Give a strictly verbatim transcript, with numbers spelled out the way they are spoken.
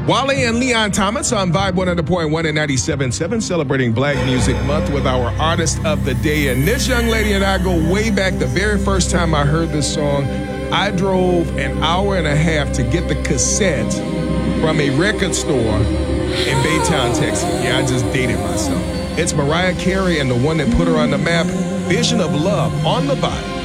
Wale and Leon Thomas on Vibe one hundred point one and ninety-seven point seven, celebrating Black Music Month with our Artist of the Day. And this young lady and I go way back. The very first time I heard this song, I drove an hour and a half to get the cassette from a record store in Baytown, Texas. Yeah, I just dated myself. It's Mariah Carey and the one that put her on the map, Vision of Love, on the Vibe.